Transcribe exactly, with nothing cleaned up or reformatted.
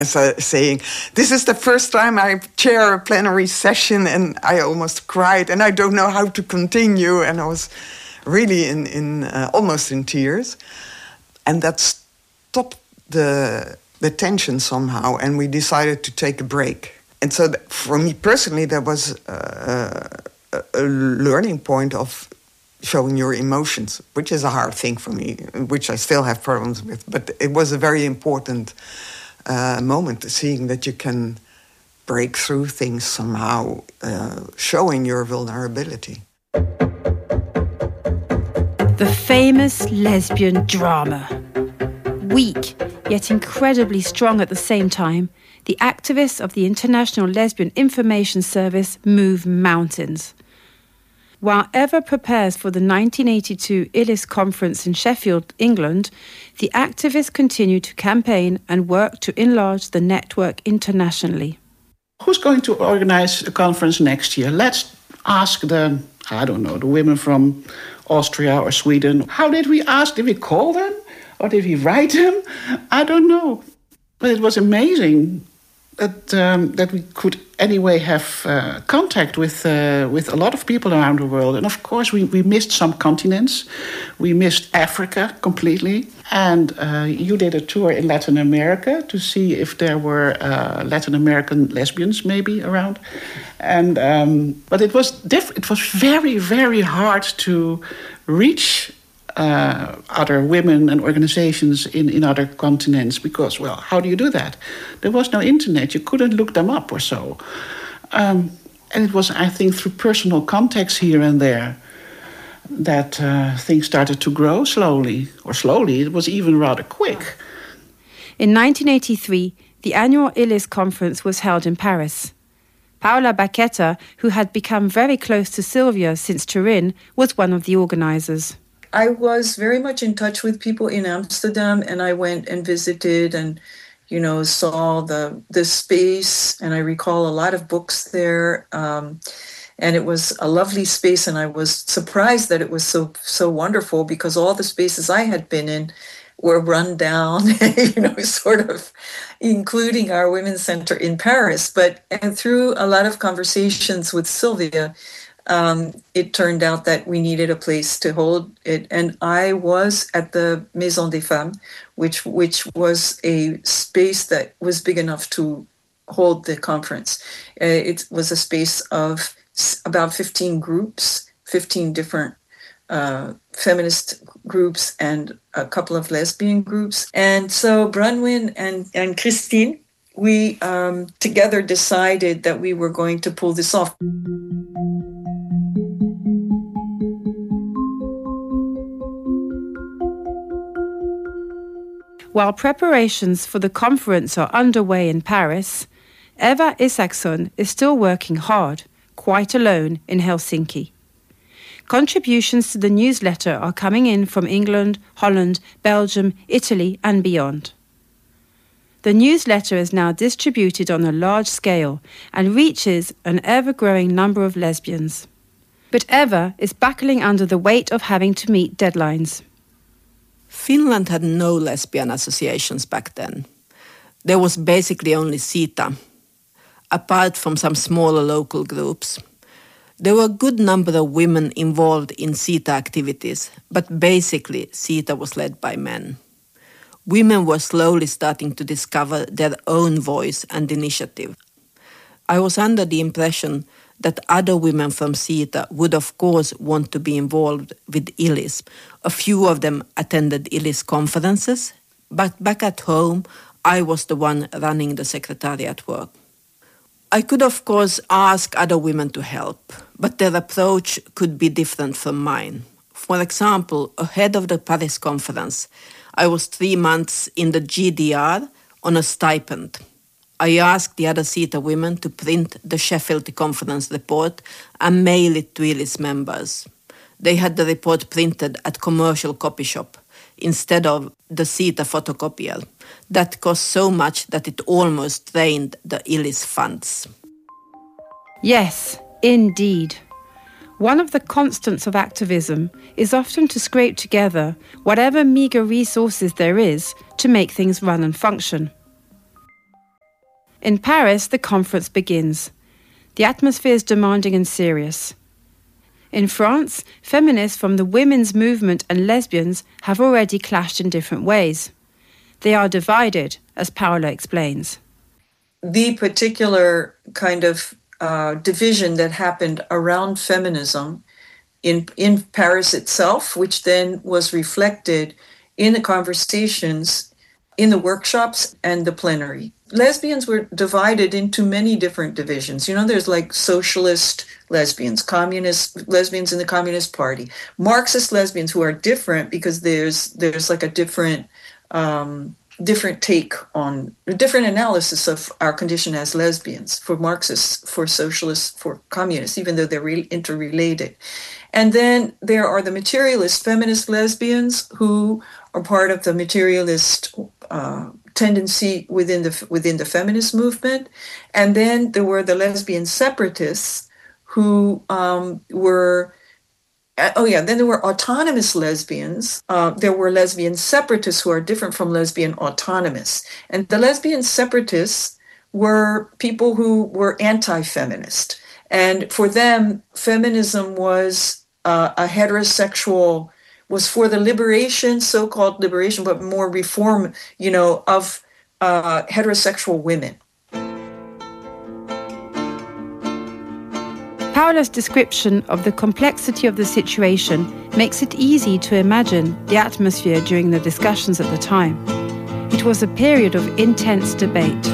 So, saying, this is the first time I chair a plenary session, and I almost cried, and I don't know how to continue. And I was really in, in uh, almost in tears. And that stopped the, the tension somehow, and we decided to take a break. And so th- for me personally, that was uh, a, a learning point of showing your emotions, which is a hard thing for me, which I still have problems with. But it was a very important uh, moment, seeing that you can break through things somehow, uh, showing your vulnerability. The famous lesbian drama. Weak, yet incredibly strong at the same time, the activists of the International Lesbian Information Service move mountains. While EVA prepares for the nineteen eighty-two I L I S conference in Sheffield, England, the activists continue to campaign and work to enlarge the network internationally. Who's going to organize a conference next year? Let's ask the, I don't know, the women from Austria or Sweden. How did we ask? Did we call them? Or did we write them? I don't know. But it was amazing that um, that we could anyway have uh, contact with uh, with a lot of people around the world. And of course, we, we missed some continents. We missed Africa completely. And uh, you did a tour in Latin America to see if there were uh, Latin American lesbians maybe around. And um, but it was diff- It was very, very hard to reach Uh, other women and organizations in, in other continents because, well, how do you do that? There was no internet. You couldn't look them up or so. Um, and it was, I think, through personal contacts here and there that uh, things started to grow slowly. Or slowly, it was even rather quick. In nineteen eighty-three, the annual I L I S conference was held in Paris. Paola Baqueta, who had become very close to Sylvia since Turin, was one of the organizers. I was very much in touch with people in Amsterdam, and I went and visited and, you know, saw the the space, and I recall a lot of books there. Um, and it was a lovely space, and I was surprised that it was so so wonderful because all the spaces I had been in were run down, you know, sort of, including our Women's Center in Paris. But and through a lot of conversations with Sylvia, Um, it turned out that we needed a place to hold it. And I was at the Maison des Femmes, which which was a space that was big enough to hold the conference. Uh, it was a space of about fifteen groups, fifteen different uh, feminist groups and a couple of lesbian groups. And so Bronwyn and, and Christine, we um, together decided that we were going to pull this off. While preparations for the conference are underway in Paris, Eva Isaksson is still working hard, quite alone in Helsinki. Contributions to the newsletter are coming in from England, Holland, Belgium, Italy and beyond. The newsletter is now distributed on a large scale and reaches an ever-growing number of lesbians. But Eva is buckling under the weight of having to meet deadlines. Finland had no lesbian associations back then. There was basically only SITA, apart from some smaller local groups. There were a good number of women involved in SITA activities, but basically SITA was led by men. Women were slowly starting to discover their own voice and initiative. I was under the impression that other women from SITA would of course want to be involved with I L I S. A few of them attended I L I S conferences, but back at home I was the one running the secretariat work. I could of course ask other women to help, but their approach could be different from mine. For example, ahead of the Paris conference, I was three months in the G D R on a stipend. I asked the other SITA women to print the Sheffield conference report and mail it to I L I S members. They had the report printed at commercial copy shop instead of the SITA photocopier. That cost so much that it almost drained the I L I S funds. Yes, indeed. One of the constants of activism is often to scrape together whatever meagre resources there is to make things run and function. In Paris, the conference begins. The atmosphere is demanding and serious. In France, feminists from the women's movement and lesbians have already clashed in different ways. They are divided, as Paola explains. The particular kind of uh, division that happened around feminism in, in Paris itself, which then was reflected in the conversations, in the workshops and the plenary. Lesbians were divided into many different divisions. You know, there's like socialist lesbians, communist lesbians in the Communist Party, Marxist lesbians who are different because there's there's like a different um, different take on, a different analysis of our condition as lesbians for Marxists, for socialists, for communists, even though they're re- interrelated. And then there are the materialist feminist lesbians who are part of the materialist uh, tendency within the within the feminist movement. And then there were the lesbian separatists who um, were, oh yeah, then there were autonomous lesbians. Uh, there were lesbian separatists who are different from lesbian autonomous. And the lesbian separatists were people who were anti-feminist. And for them, feminism was uh, a heterosexual, was for the liberation, so-called liberation, but more reform, you know, of uh, heterosexual women. Paola's description of the complexity of the situation makes it easy to imagine the atmosphere during the discussions at the time. It was a period of intense debate.